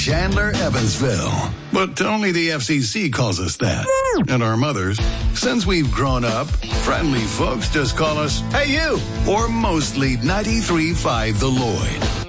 Chandler, Evansville. But only the FCC calls us that. And our mothers, since we've grown up, friendly folks just call us, "Hey, you!" Or mostly 93.5 The Lloyd.